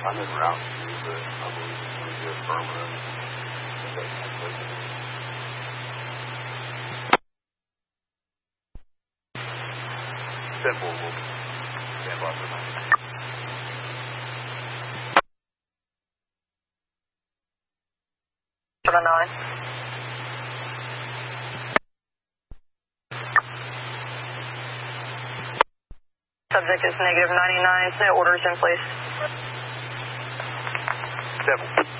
I'm en route to the, I believe it's going to be a permanent. Simple will stand by for now. For the 9. Subject is -99. No orders in place. 7.